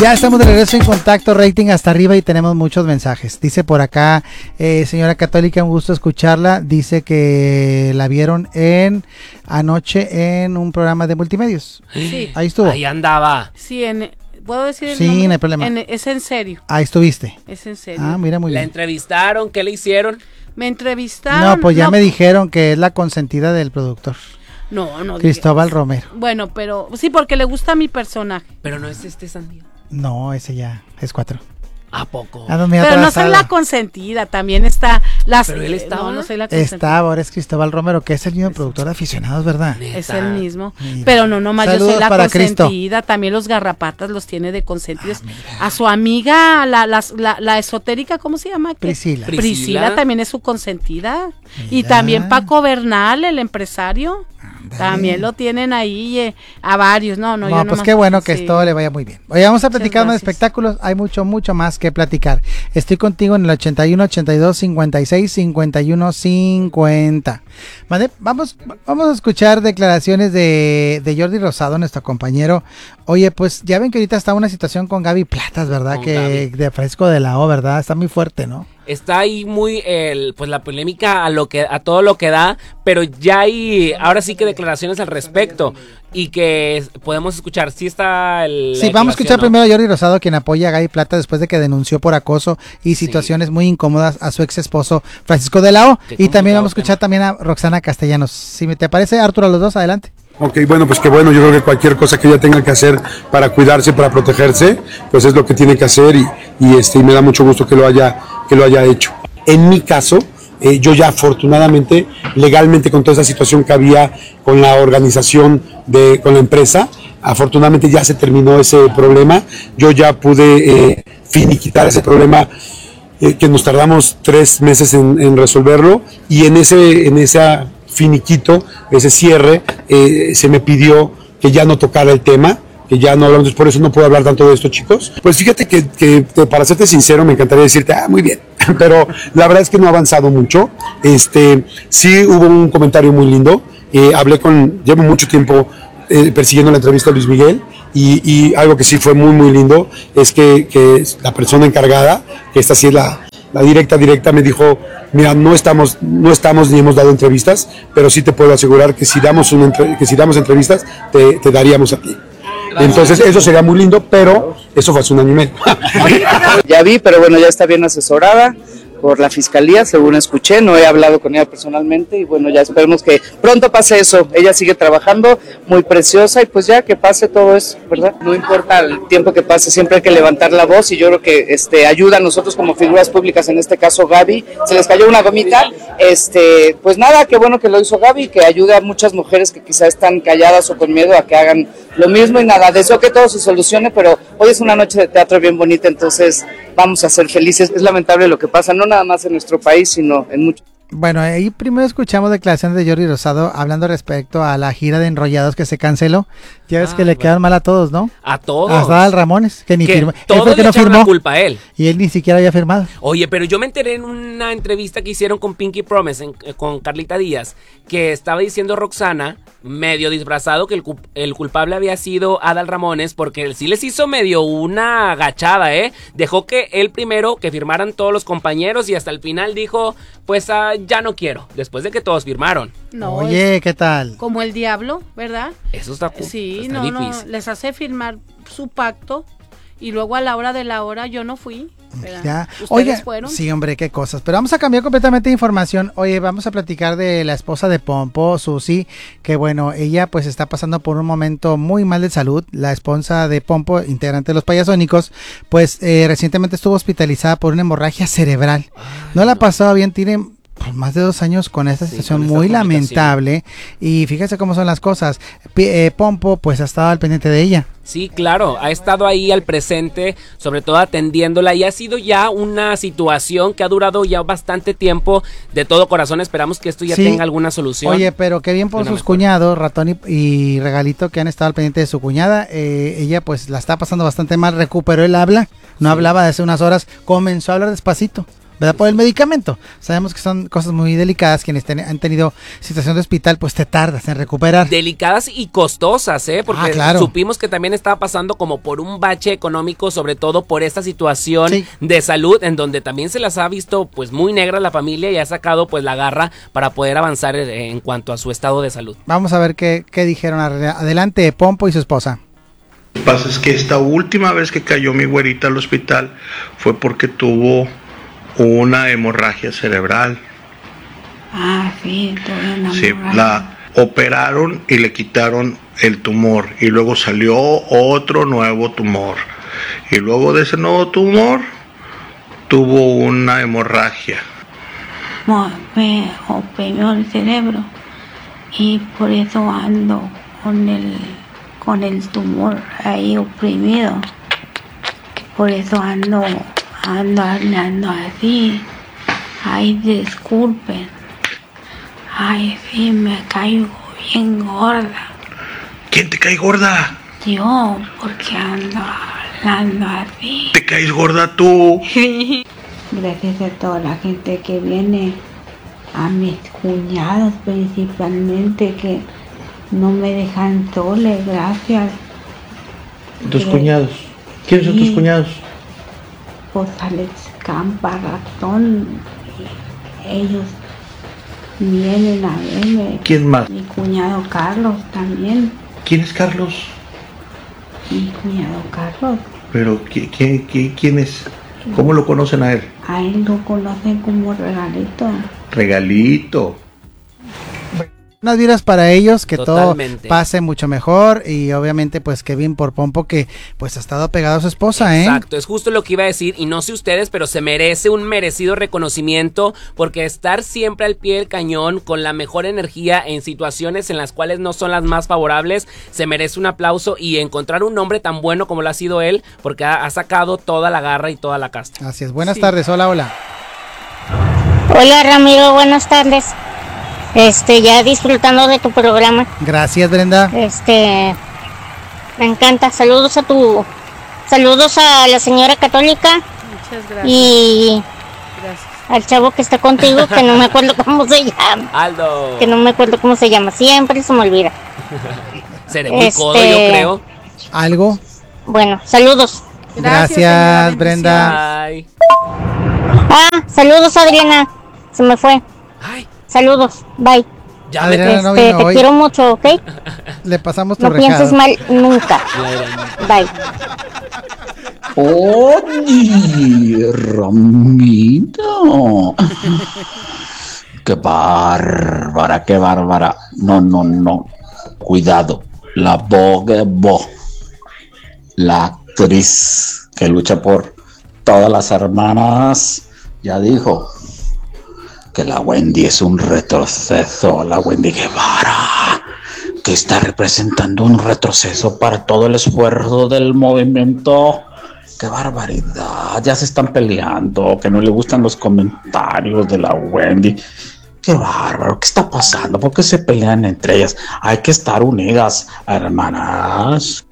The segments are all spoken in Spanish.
Ya estamos de regreso en Contacto, rating hasta arriba y tenemos muchos mensajes. Dice por acá, señora Católica, un gusto escucharla. Dice que la vieron anoche en un programa de multimedios. Sí. Ahí estuvo. Ahí andaba. Sí, ¿puedo decir el sí, nombre? No hay problema. Es en serio. Ahí estuviste. Es en serio. Ah, mira, muy ¿La bien. entrevistaron? ¿Qué le hicieron? Me entrevistaron. No, pues ya me dijeron que es la consentida del productor. No. Cristóbal Romero. Bueno, pero sí, porque le gusta mi personaje. Pero no es Sandía. No, ese ya es 4. ¿A poco? Ando muy Pero no atrasado. soy la consentida, también está Pero él estaba. No soy la consentida. Está, ahora es Cristóbal Romero, que es el mismo productor de Aficionados, ¿verdad? Neta. Es el mismo. Mira. Pero no, nomás yo Saludos soy la para consentida. También los garrapatas los tiene de consentidos. A su amiga, la esotérica, ¿cómo se llama? Priscila. Priscila también es su consentida. Y Mira. también Paco Bernal, el empresario. También lo tienen ahí a varios. No, yo pues nomás- qué bueno que sí. esto le vaya muy bien. Oye, vamos a Muchas platicar más de gracias. espectáculos. Hay mucho más que platicar. Estoy contigo en el 81 82 56 51 50. Vale, vamos a escuchar declaraciones de Jordi Rosado, nuestro compañero. Oye, pues ya ven que ahorita está una situación con Gaby Platas, ¿verdad? Con Que Gaby. de Fresco de la O, ¿verdad? Está muy fuerte, ¿no? Está ahí muy pues la polémica a todo lo que da, pero ya hay ahora sí que declaraciones al respecto y que podemos escuchar. Sí está el Sí, vamos a escuchar primero a Jordi Rosado, quien apoya a Gaby Plata después de que denunció por acoso y situaciones muy incómodas a su ex esposo Francisco de la O. Qué Y también complicado vamos a escuchar también a Roxana Castellanos. Si te parece, Arturo, a los dos, adelante. Ok, bueno, pues qué bueno, yo creo que cualquier cosa que ella tenga que hacer para cuidarse, para protegerse, pues es lo que tiene que hacer y me da mucho gusto que lo haya hecho. En mi caso, yo ya afortunadamente, legalmente con toda esa situación que había con la organización, con la empresa, afortunadamente ya se terminó ese problema, yo ya pude finiquitar ese problema que nos tardamos 3 meses en resolverlo y en esa finiquito, ese cierre, se me pidió que ya no tocara el tema, que ya no hablamos, por eso no puedo hablar tanto de esto, chicos. Pues fíjate que para serte sincero, me encantaría decirte, muy bien, pero la verdad es que no ha avanzado mucho. Sí hubo un comentario muy lindo, llevo mucho tiempo persiguiendo la entrevista de Luis Miguel, y algo que sí fue muy, muy lindo, es que la persona encargada, que esta sí es la directa me dijo, mira, no estamos ni hemos dado entrevistas, pero sí te puedo asegurar que si damos entrevistas, te daríamos a ti. Entonces eso sería muy lindo, pero eso fue hace 1 año y medio. Ya vi, pero bueno, ya está bien asesorada por la fiscalía, según escuché, no he hablado con ella personalmente y bueno, ya esperemos que pronto pase eso. Ella sigue trabajando, muy preciosa, y pues ya que pase todo eso, ¿verdad? No importa el tiempo que pase, siempre hay que levantar la voz, y yo creo que ayuda a nosotros como figuras públicas, en este caso Gaby, se les cayó una gomita, pues nada, qué bueno que lo hizo Gaby, que ayude a muchas mujeres que quizá están calladas o con miedo a que hagan lo mismo, y nada, deseo que todo se solucione, pero hoy es una noche de teatro bien bonita, entonces vamos a ser felices. Es lamentable lo que pasa, no nada más en nuestro país, sino en muchos. Bueno, ahí primero escuchamos declaraciones de Jordi Rosado hablando respecto a la gira de Enrollados que se canceló. Ya ves que le quedaron mal a todos, ¿no? A todos. Hasta al Ramones, que ni firmó. Todos le echaron la culpa a él. Y él ni siquiera había firmado. Oye, pero yo me enteré en una entrevista que hicieron con Pinky Promise, con Carlita Díaz, que estaba diciendo Roxana, medio disfrazado, que el culpable había sido Adal Ramones, porque él sí les hizo medio una agachada, ¿eh? Dejó que él primero, que firmaran todos los compañeros, y hasta el final dijo, pues ya no quiero, después de que todos firmaron. No, oye, ¿qué tal? Como el diablo, ¿verdad? Eso está Sí, está no, difícil. les hace firmar su pacto y luego a la hora de la hora yo no fui. Ya. ¿Ustedes Oye, fueron? sí, hombre, qué cosas. Pero vamos a cambiar completamente de información. Oye, vamos a platicar de la esposa de Pompo, Susi, que bueno, ella pues está pasando por un momento muy mal de salud. La esposa de Pompo, integrante de los Payasónicos, pues recientemente estuvo hospitalizada por una hemorragia cerebral. No la pasaba bien, tiene más de 2 años con esta situación con esta muy complicación. lamentable, y fíjese cómo son las cosas. Pompo pues ha estado al pendiente de ella. Sí, claro, ha estado ahí al presente, sobre todo atendiéndola, y ha sido ya una situación que ha durado ya bastante tiempo. De todo corazón esperamos que esto ya Sí. tenga alguna solución. Oye, pero qué bien por Una sus mejora. cuñados, Ratón y Regalito, que han estado al pendiente de su cuñada. Ella pues la está pasando bastante mal, recuperó el habla, no hablaba de hace unas horas, comenzó a hablar despacito. ¿verdad? Por el medicamento. Sabemos que son cosas muy delicadas. Quienes han tenido situación de hospital, pues te tardas en recuperar. Delicadas y costosas, porque claro. supimos que también estaba pasando como por un bache económico, sobre todo por esta situación Sí. de salud, en donde también se las ha visto pues muy negra la familia y ha sacado pues la garra para poder avanzar en cuanto a su estado de salud. Vamos a ver qué dijeron. Adelante, Pompo y su esposa. Lo que pasa es que esta última vez que cayó mi güerita al hospital fue porque tuvo una hemorragia cerebral. Sí, tuve una Sí, hemorragia. la operaron y le quitaron el tumor y luego salió otro nuevo tumor y luego de ese nuevo tumor tuvo una hemorragia. Me operó el cerebro y por eso ando con el tumor ahí oprimido. Por eso ando hablando así. Ay, disculpen. Ay, sí, me caigo bien gorda. ¿Quién te cae gorda? Yo, porque ando hablando así. ¿Te caes gorda tú? Gracias a toda la gente que viene, a mis cuñados principalmente, que no me dejan sola, gracias. ¿Tus cuñados? ¿Quiénes son tus Sí. cuñados? Pues Alex Campa, Ratón, ellos vienen a verme. ¿Quién más? Mi cuñado Carlos también, ¿Quién es Carlos? mi cuñado Carlos. Pero ¿quién es? ¿Cómo lo conocen a él? A él lo conocen como Regalito. Regalito. Unas vidas para ellos, que Totalmente. todo pase mucho mejor, y obviamente pues Kevin por Pompo, que pues ha estado pegado a su esposa, Exacto, es justo lo que iba a decir, y no sé ustedes, pero se merece un merecido reconocimiento, porque estar siempre al pie del cañón con la mejor energía en situaciones en las cuales no son las más favorables, se merece un aplauso, y encontrar un hombre tan bueno como lo ha sido él, porque ha sacado toda la garra y toda la casta. Así es. Buenas tardes, hola. Hola Ramiro, buenas tardes. Ya disfrutando de tu programa. Gracias, Brenda. Me encanta. Saludos a la señora católica Muchas gracias. y Gracias. al chavo que está contigo, que no me acuerdo cómo se llama. Aldo, Siempre se me olvida. seré muy codo, yo creo. ¿Algo? Bueno, saludos. Gracias, señora, Brenda. Ay, Saludos Adriana. Se me fue. ay, Saludos. Bye. ya Adriana, me... no vino Te hoy. quiero mucho, ¿ok? Le pasamos tu No pienses recado. mal nunca. Bye. Oye, Ramiro. Qué bárbara, qué bárbara. No. Cuidado. La Vogue Bo, la actriz que lucha por todas las hermanas, ya dijo que la Wendy es un retroceso. La Wendy Guevara, que está representando un retroceso para todo el esfuerzo del movimiento. ¡Qué barbaridad! Ya se están peleando, que no le gustan los comentarios de la Wendy. ¡Qué bárbaro! ¿Qué está pasando? ¿Por qué se pelean entre ellas? Hay que estar unidas, hermanas.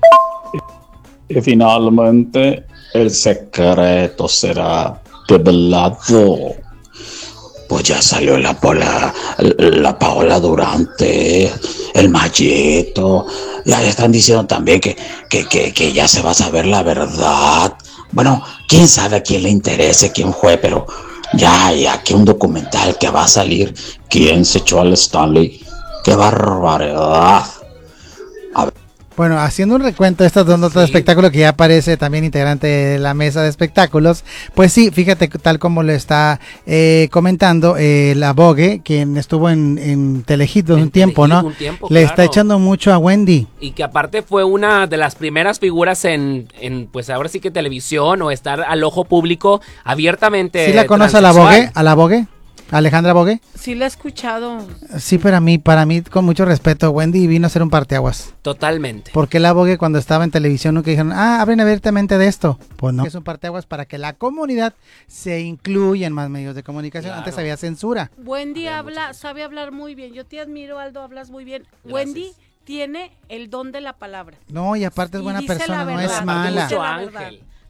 Y finalmente, el secreto será revelado. Pues ya salió la Paola Durante, el Mayito. Ya están diciendo también que ya se va a saber la verdad. Bueno, quién sabe a quién le interese quién fue, pero ya hay aquí un documental que va a salir. ¿Quién se echó al Stanley? ¡Qué barbaridad! Bueno, haciendo un recuento de estas dos notas de espectáculo, que ya aparece también integrante de la mesa de espectáculos, pues sí, fíjate, tal como lo está comentando la Vogue, quien estuvo en Telehit un tiempo, ¿no? Un tiempo, Le claro. está echando mucho a Wendy. Y que aparte fue una de las primeras figuras en pues ahora sí que televisión, o estar al ojo público abiertamente. ¿Sí la conoce a la transexual. Vogue? ¿A la Vogue? ¿Alejandra Vogue? Sí la he escuchado. Sí, pero para mí, con mucho respeto, Wendy vino a ser un parteaguas. Totalmente. Porque la Vogue, cuando estaba en televisión, nunca dijeron, hablen abiertamente de esto. Pues no. Es un parteaguas para que la comunidad se incluya en más medios de comunicación. Claro. Antes había censura. Wendy sabe hablar muy bien. Yo te admiro, Aldo, hablas muy bien. Gracias. Wendy tiene el don de la palabra. No, y aparte es Y buena dice persona, la no verdad, es Aparte mala. dice mucho la ángel. verdad.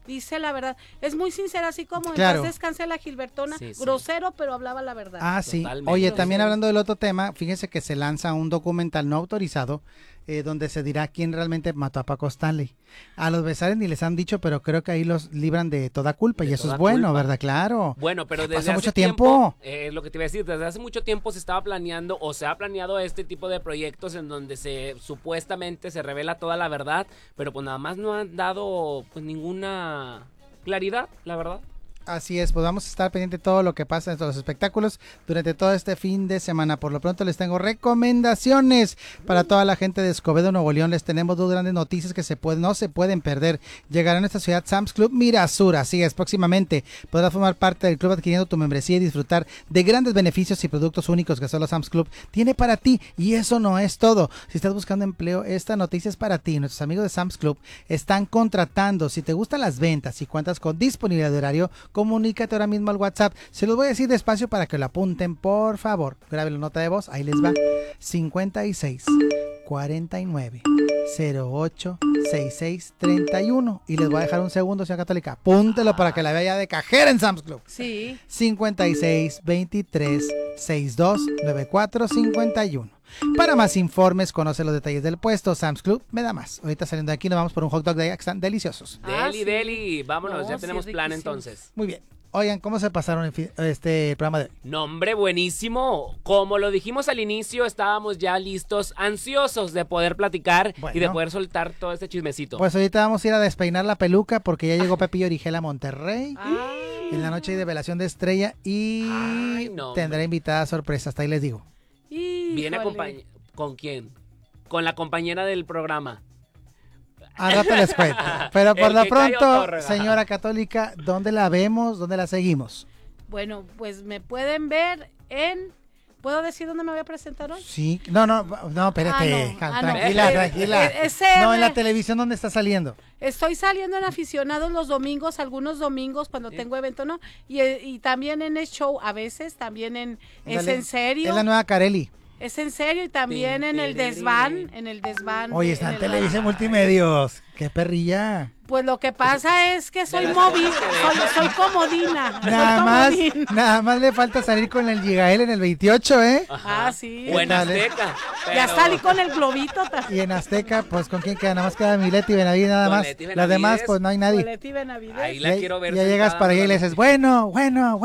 dice la verdad. Es muy sincera, así como Claro. en paz descanse la Gilbertona, Sí, sí. grosero, pero hablaba la verdad. Ah, sí. Totalmente. Oye, también hablando del otro tema, fíjense que se lanza un documental no autorizado donde se dirá quién realmente mató a Paco Stanley. A los Besares ni les han dicho, pero creo que ahí los libran de toda culpa y De eso toda es bueno, culpa. ¿verdad? Claro. Bueno, pero desde Pasó hace mucho tiempo. lo que te iba a decir, desde hace mucho tiempo se estaba planeando o se ha planeado este tipo de proyectos en donde se supuestamente se revela toda la verdad, pero pues nada más no han dado pues ninguna claridad, la verdad. Así es, pues vamos a estar pendiente de todo lo que pasa en los espectáculos durante todo este fin de semana. Por lo pronto les tengo recomendaciones para toda la gente de Escobedo, Nuevo León. Les tenemos dos grandes noticias que no se pueden perder. Llegará a nuestra ciudad Sam's Club Mirasura. Así es, próximamente podrás formar parte del club adquiriendo tu membresía y disfrutar de grandes beneficios y productos únicos que solo Sam's Club tiene para ti. Y eso no es todo. Si estás buscando empleo, esta noticia es para ti. Nuestros amigos de Sam's Club están contratando. Si te gustan las ventas y cuentas con disponibilidad de horario, comunícate ahora mismo al WhatsApp. Se los voy a decir despacio para que lo apunten, por favor. Graben la nota de voz, ahí les va. 56 49 08 66 31. Y les voy a dejar un segundo, señora Católica. Apúntelo para que la vea ya de cajera en Sam's Club. Sí. 56 23 62 94 51. Para más informes, conoce los detalles del puesto. Sam's Club me da más. Ahorita saliendo de aquí nos vamos por un hot dog de allá que están deliciosos. Deli, sí. Deli, vámonos, No, ya sí, tenemos es plan riquísimo. entonces. Muy bien. Oigan, ¿cómo se pasaron el programa de hoy? Nombre buenísimo. Como lo dijimos al inicio, estábamos ya listos, ansiosos de poder platicar Bueno. y de poder soltar todo este chismecito. Pues ahorita vamos a ir a despeinar la peluca porque ya llegó Pepillo Origel a Monterrey. En la noche de velación de estrella y Ay, no, tendrá hombre. invitada sorpresa, hasta ahí les digo. Viene Híjole. ¿Con quién? Con la compañera del programa. Al rato les cuento. Pero por El lo que cae pronto, otorga. señora Católica, ¿dónde la vemos? ¿Dónde la seguimos? Bueno, pues me pueden ver en... ¿Puedo decir dónde me voy a presentar hoy? Sí, no, espérate. Ah, no. Tranquila, Eh, tranquila. ese- No, en la televisión, ¿dónde está saliendo? Estoy saliendo en Aficionados los domingos, algunos domingos cuando tengo evento, ¿no? Y también en el show, a veces, también en ¿Es Ándale. en serio? Es la nueva Carelli. Es en serio y también en el desván, Oye, está en Televisa Multimedios. ¡Qué perrilla! Pues lo que pasa es que soy móvil, soy comodina. Nada más le falta salir con el Gigael en el 28, ¿eh? Ah, sí. O en Dale. Azteca. Ya pero- salí con el globito. Y en Azteca, pues ¿con quién queda? Nada más queda Mileti y Benavides, nada Con más. Leti Las Benavides. demás, pues no hay nadie. Boletín Benavides. Ahí la quiero ver. Ya llegas sentada para allá y le dando- dices, bueno.